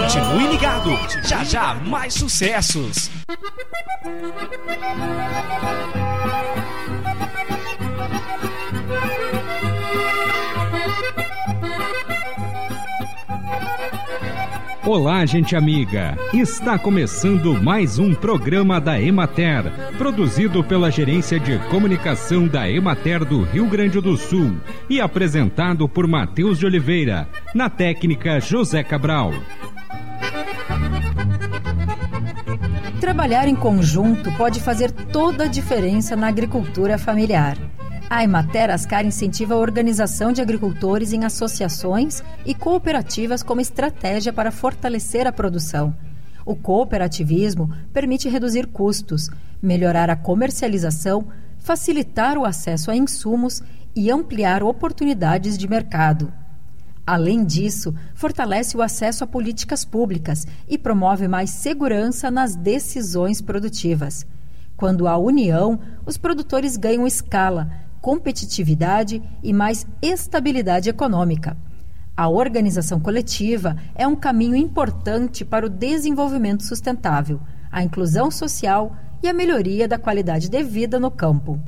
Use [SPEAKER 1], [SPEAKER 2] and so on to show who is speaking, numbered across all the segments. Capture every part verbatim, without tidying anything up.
[SPEAKER 1] Continue ligado, já já mais sucessos.
[SPEAKER 2] Olá, gente amiga! Está começando mais um programa da Emater, produzido pela Gerência de Comunicação da Emater do Rio Grande do Sul e apresentado por Matheus de Oliveira, na técnica José Cabral.
[SPEAKER 3] Trabalhar em conjunto pode fazer toda a diferença na agricultura familiar. A Emater Ascar incentiva a organização de agricultores em associações e cooperativas como estratégia para fortalecer a produção. O cooperativismo permite reduzir custos, melhorar a comercialização, facilitar o acesso a insumos e ampliar oportunidades de mercado. Além disso, fortalece o acesso a políticas públicas e promove mais segurança nas decisões produtivas. Quando há união, os produtores ganham escala, competitividade e mais estabilidade econômica. A organização coletiva é um caminho importante para o desenvolvimento sustentável, a inclusão social e a melhoria da qualidade de vida no campo.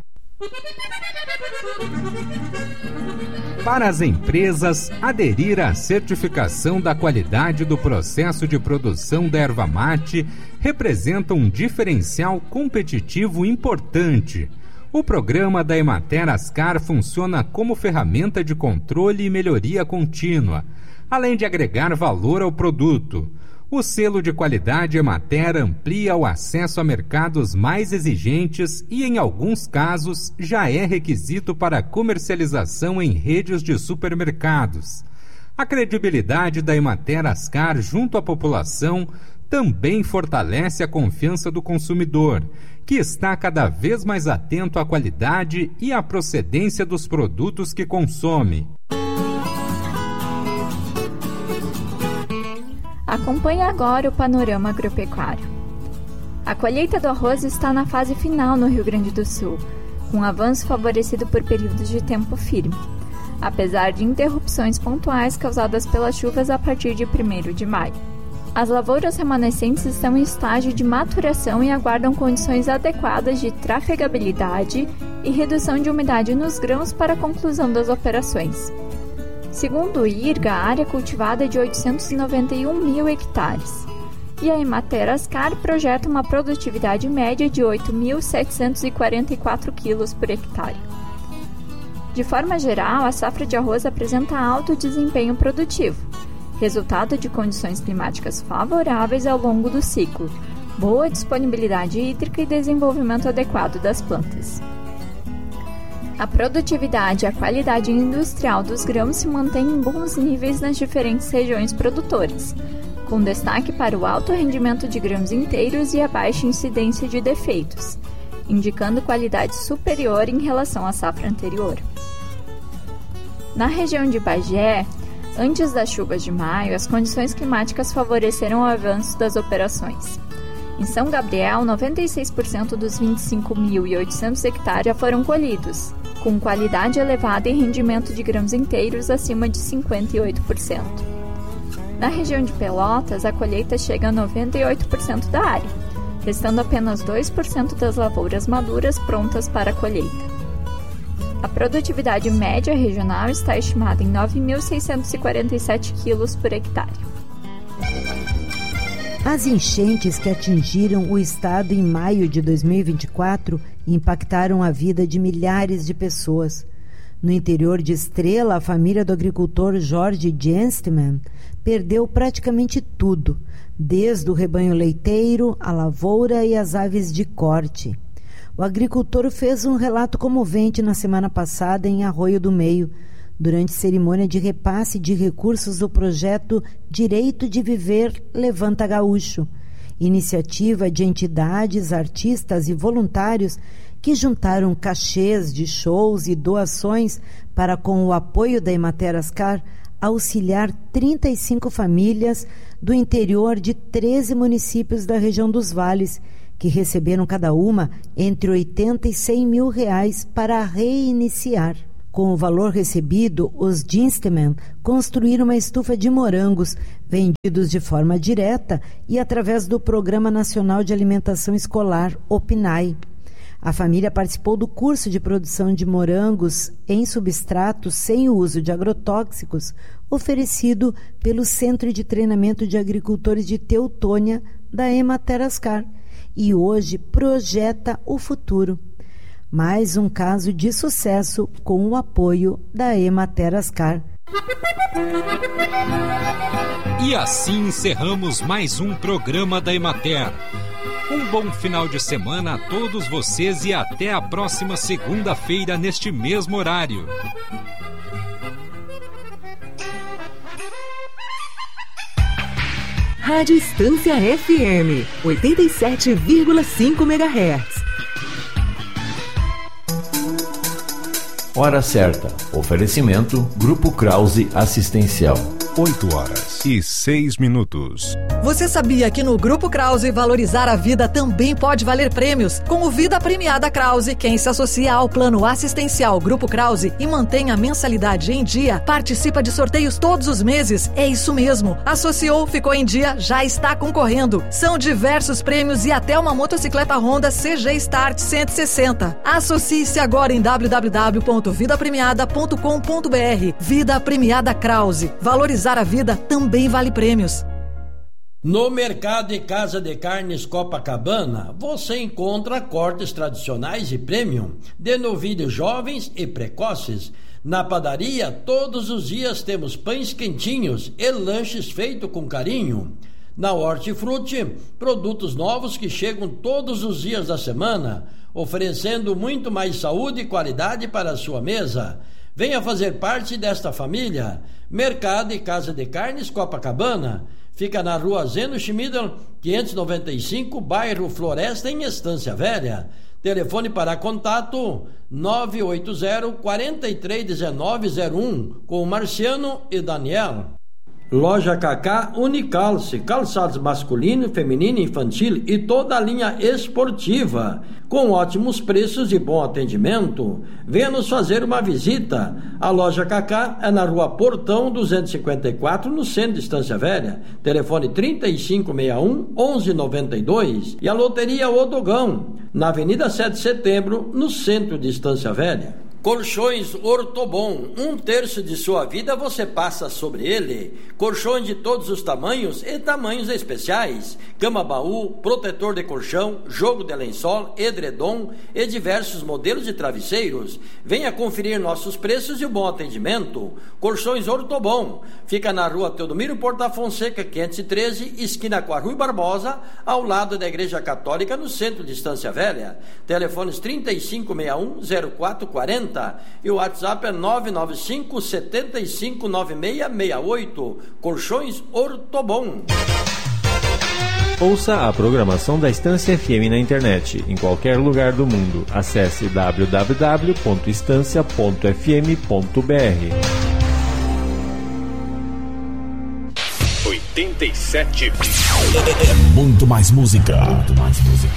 [SPEAKER 2] Para as empresas, aderir à certificação da qualidade do processo de produção da erva mate representa um diferencial competitivo importante. O programa da Emater Ascar funciona como ferramenta de controle e melhoria contínua, além de agregar valor ao produto. O selo de qualidade Emater amplia o acesso a mercados mais exigentes e, em alguns casos, já é requisito para a comercialização em redes de supermercados. A credibilidade da Emater Ascar junto à população também fortalece a confiança do consumidor, que está cada vez mais atento à qualidade e à procedência dos produtos que consome.
[SPEAKER 4] Acompanhe agora o panorama agropecuário. A colheita do arroz está na fase final no Rio Grande do Sul, com avanço favorecido por períodos de tempo firme, apesar de interrupções pontuais causadas pelas chuvas a partir de primeiro de maio. As lavouras remanescentes estão em estágio de maturação e aguardam condições adequadas de trafegabilidade e redução de umidade nos grãos para a conclusão das operações. Segundo o I R G A, a área cultivada é de oitocentos e noventa e um mil hectares, e a Emater Ascar projeta uma produtividade média de oito mil setecentos e quarenta e quatro quilos por hectare. De forma geral, a safra de arroz apresenta alto desempenho produtivo, resultado de condições climáticas favoráveis ao longo do ciclo, boa disponibilidade hídrica e desenvolvimento adequado das plantas. A produtividade e a qualidade industrial dos grãos se mantém em bons níveis nas diferentes regiões produtoras, com destaque para o alto rendimento de grãos inteiros e a baixa incidência de defeitos, indicando qualidade superior em relação à safra anterior. Na região de Bagé, antes das chuvas de maio, as condições climáticas favoreceram o avanço das operações. Em São Gabriel, noventa e seis por cento dos vinte e cinco mil e oitocentos hectares já foram colhidos, com qualidade elevada e rendimento de grãos inteiros acima de cinquenta e oito por cento. Na região de Pelotas, a colheita chega a noventa e oito por cento da área, restando apenas dois por cento das lavouras maduras prontas para a colheita. A produtividade média regional está estimada em nove mil seiscentos e quarenta e sete quilos por hectare.
[SPEAKER 5] As enchentes que atingiram o estado em maio de dois mil e vinte e quatro impactaram a vida de milhares de pessoas. No interior de Estrela, a família do agricultor Jorge Genstmann perdeu praticamente tudo, desde o rebanho leiteiro, a lavoura e as aves de corte. O agricultor fez um relato comovente na semana passada em Arroio do Meio, durante cerimônia de repasse de recursos do projeto Direito de Viver Levanta Gaúcho, iniciativa de entidades, artistas e voluntários que juntaram cachês de shows e doações para, com o apoio da Emater Ascar, auxiliar trinta e cinco famílias do interior de treze municípios da região dos Vales, que receberam cada uma entre oitenta e cem mil reais para reiniciar. Com o valor recebido, os Dinstemann construíram uma estufa de morangos, vendidos de forma direta e através do Programa Nacional de Alimentação Escolar, o PNAE. A família participou do curso de produção de morangos em substratos sem o uso de agrotóxicos, oferecido pelo Centro de Treinamento de Agricultores de Teutônia, da Emater Ascar, e hoje projeta o futuro. Mais um caso de sucesso com o apoio da Emater Ascar.
[SPEAKER 2] E assim encerramos mais um programa da Emater. Um bom final de semana a todos vocês e até a próxima segunda-feira neste mesmo horário.
[SPEAKER 6] Rádio Estância F M, oitenta e sete vírgula cinco megahertz.
[SPEAKER 7] Hora certa. Oferecimento Grupo Krause Assistencial.
[SPEAKER 1] oito horas e seis minutos.
[SPEAKER 8] Você sabia que no Grupo Krause valorizar a vida também pode valer prêmios? Com o Vida Premiada Krause, quem se associa ao plano assistencial Grupo Krause e mantém a mensalidade em dia, participa de sorteios todos os meses. É isso mesmo. Associou, ficou em dia, já está concorrendo. São diversos prêmios e até uma motocicleta Honda C G Start cento e sessenta. Associe-se agora em w w w ponto vida premiada ponto com ponto b r. Vida Premiada Krause. Valorizar a vida também vale prêmios.
[SPEAKER 9] No Mercado e Casa de Carnes Copacabana, você encontra cortes tradicionais e premium, de novilhos jovens e precoces. Na padaria, todos os dias temos pães quentinhos e lanches feitos com carinho. Na Hortifruti, produtos novos que chegam todos os dias da semana, oferecendo muito mais saúde e qualidade para a sua mesa. Venha fazer parte desta família. Mercado e Casa de Carnes Copacabana. Fica na rua Zeno Schmieder, quinhentos e noventa e cinco, bairro Floresta, em Estância Velha. Telefone para contato nove oito zero, quatro três um nove zero um, com Marciano e Daniel. Loja Cacá Unicalce, calçados masculino, feminino, infantil e toda a linha esportiva, com ótimos preços e bom atendimento. Venha nos fazer uma visita. A Loja Cacá é na rua Portão duzentos e cinquenta e quatro, no centro de Estância Velha. Telefone trinta e cinco sessenta e um, onze noventa e dois. E a Loteria Odogão, na Avenida sete de Setembro, no centro de Estância Velha. Colchões Ortobon, um terço de sua vida você passa sobre ele. Colchões de todos os tamanhos e tamanhos especiais. Cama-baú, protetor de colchão, jogo de lençol, edredom e diversos modelos de travesseiros. Venha conferir nossos preços e o bom atendimento. Colchões Ortobon, fica na rua Teodomiro Porta Fonseca, quinhentos e treze, esquina com a Rui Barbosa, ao lado da Igreja Católica, no centro de Estância Velha. Telefones trinta e cinco sessenta e um, zero quatro quarenta e o WhatsApp é nove nove cinco, sete cinco, nove seis seis oito. Colchões Ortobon.
[SPEAKER 10] Ouça a programação da Estância F M na internet, em qualquer lugar do mundo. Acesse w w w ponto estância ponto f m ponto b r.
[SPEAKER 1] oitenta e sete
[SPEAKER 11] É muito mais música. Muito mais música.